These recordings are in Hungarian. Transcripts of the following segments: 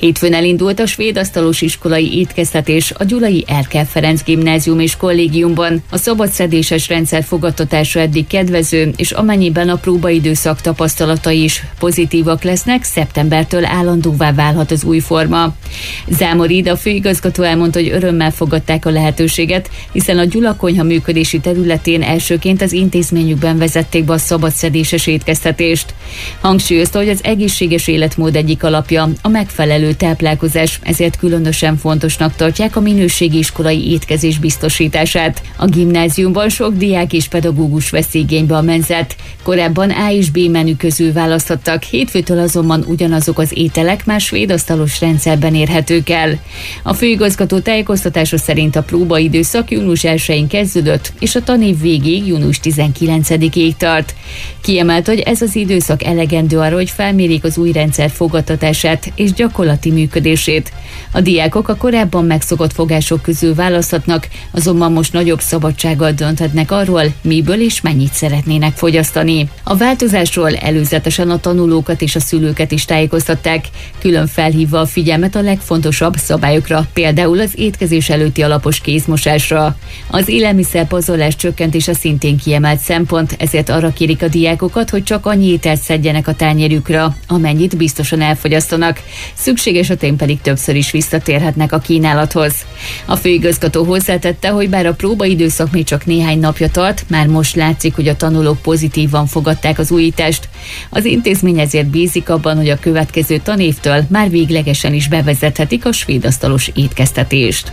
Hétfőn elindult a svéd asztalos iskolai étkeztetés a gyulai Erkel Ferenc gimnázium és kollégiumban. A szabadszedéses rendszer fogadtatása eddig kedvező, és amennyiben a próbaidőszak tapasztalatai is pozitívak lesznek, szeptembertől állandóvá válhat az új forma. Zámorid, a főigazgató elmondta, hogy örömmel fogadták a lehetőséget, hiszen a Gyula konyha működési területén elsőként az intézményükben vezették be a szabadszedéses étkeztetést. Hangsúlyozta, hogy az egészséges életmód egyik alapja a megfelelő táplálkozás, ezért különösen fontosnak tartják a minőségi iskolai étkezés biztosítását. A gimnáziumban sok diák és pedagógus vesz igénybe a menzát. Korábban A és B menü közül választhattak, hétfőtől azonban ugyanazok az ételek már svéd asztalos rendszerben érhetők el. A főigazgató tájékoztatása szerint a próbaidőszak június 1-én kezdődött, és a tanév végéig június 19-ig tart. Kiemelt, hogy ez az időszak elegendő arra, hogy felmérjék az új rendszer fogadtatását és gyakorlati működését. A diákok a korábban megszokott fogások közül választhatnak, azonban most nagyobb szabadsággal dönthetnek arról, miből és mennyit szeretnének fogyasztani. A változásról előzetesen a tanulókat és a szülőket is tájékoztatták, külön felhívva a figyelmet a legfontosabb szabályokra, például az étkezés előtti alapos kézmosásra. Az élelmiszerpazarlás csökkentése szintén kiemelt szempont, ezért arra kérik a diákokat, hogy csak annyi ételt szedjenek a tányérjukra, amennyit biztosan elfogyasztanak. Szükséges esetén pedig többször is visszatérhetnek a kínálathoz. A főigazgató hozzátette, hogy bár a próbaidőszak még csak néhány napja tart, már most látszik, hogy a tanulók pozitívan fogadták az újítást. Az intézmény ezért bízik abban, hogy a következő tanévtől már véglegesen is bevezethetik a svéd asztalos étkeztetést.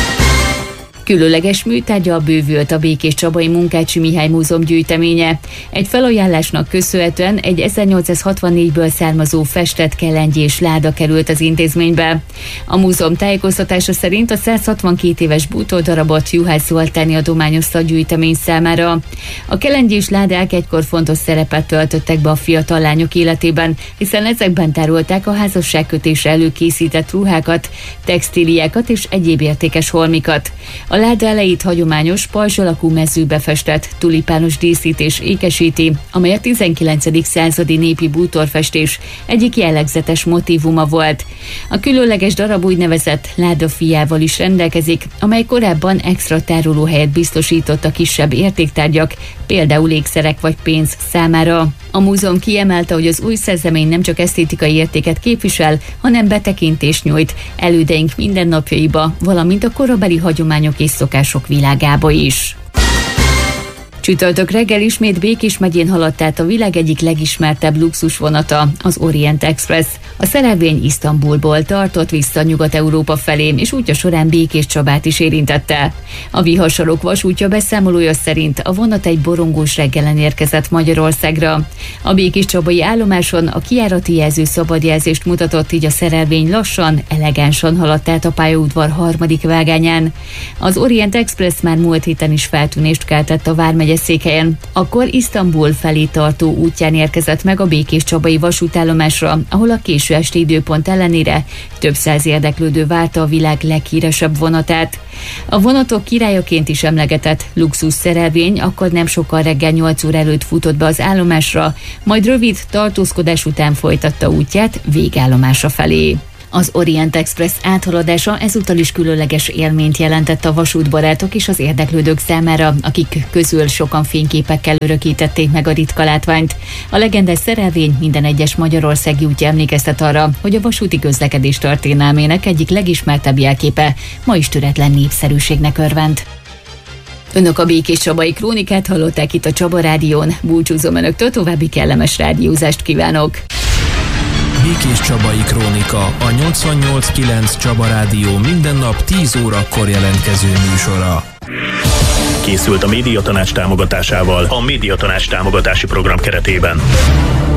Különleges műtárgyal bővült a Békéscsabai Munkácsy Mihály Múzeum gyűjteménye. Egy felajánlásnak köszönhetően egy 1864-ből származó festett kelengyés láda került az intézménybe. A múzeum tájékoztatása szerint a 162 éves bútordarabot Juhász Zoltáni adományozta a gyűjtemény számára. A kelengyés ládák egykor fontos szerepet töltöttek be a fiatal lányok életében, hiszen ezekben tárolták a házasságkötésre előkészített ruhákat, textíliákat és egyéb értékes holmikat. A láda elejét hagyományos pajzs alakú mezőbe festett tulipános díszítés ékesíti, amely a 19. századi népi bútorfestés egyik jellegzetes motívuma volt. A különleges darab úgynevezett ládafiával is rendelkezik, amely korábban extra tárolóhelyet biztosított a kisebb értéktárgyak, például ékszerek vagy pénz számára. A múzeum kiemelte, hogy az új szerzemény nem csak esztétikai értéket képvisel, hanem betekintést nyújt elődeink mindennapjaiba, valamint a korabeli hagyományok és szokások világába is. Csütörtök reggel ismét Békés megyén haladt át a világ egyik legismertebb luxusvonata, az Orient Express. A szerelvény Isztambulból tartott vissza Nyugat-Európa felé, és útja során Békéscsabát is érintette. A viharsarok vasútja beszámolója szerint a vonat egy borongós reggelen érkezett Magyarországra. A békéscsabai állomáson a kijárati jelző szabadjelzést mutatott, így a szerelvény lassan, elegánsan haladt át a pályaudvar harmadik vágányán. Az Orient Express már múlt héten is feltűnést keltett a vármegye székhelyen. Akkor Isztambul felé tartó útján érkezett meg a békéscsabai vasútállomásra, ahol a késő esti időpont ellenére több száz érdeklődő várta a világ leghíresebb vonatát. A vonatok királyaként is emlegetett luxus szerelvény akkor nem sokkal reggel 8 óra előtt futott be az állomásra, majd rövid tartózkodás után folytatta útját végállomása felé. Az Orient Express áthaladása ezúttal is különleges élményt jelentett a vasútbarátok és az érdeklődők számára, akik közül sokan fényképekkel örökítették meg a ritka látványt. A legendás szerelvény minden egyes magyarországi útja emlékeztet arra, hogy a vasúti közlekedés történelmének egyik legismertebb jelképe ma is töretlen népszerűségnek örvend. Önök a Békéscsabai Krónikát hallották itt a Csaba Rádión. Búcsúzom önöktől, további kellemes rádiózást kívánok! Békéscsabai Krónika, a 88.9 Csaba Rádió minden nap 10 órakor jelentkező műsora. Készült a Médiatanács támogatásával a Médiatanács támogatási program keretében.